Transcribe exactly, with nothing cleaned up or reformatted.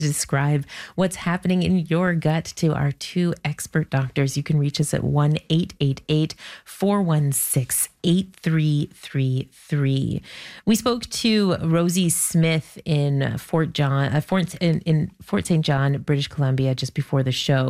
describe what's happening in your gut to our two expert doctors. You can reach us at one eight eight eight, four one six, eight three three three. We spoke to Rosie Smith in Fort John, uh, Fort in, in Fort Saint John, British Columbia, just before the show.